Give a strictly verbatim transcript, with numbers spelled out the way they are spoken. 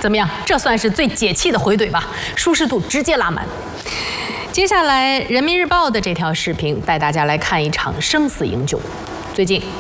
怎么样？这算是最解气的回怼吧？舒适度直接拉满。接下来，人民日报的这条视频带大家来看一场生死营救。最近，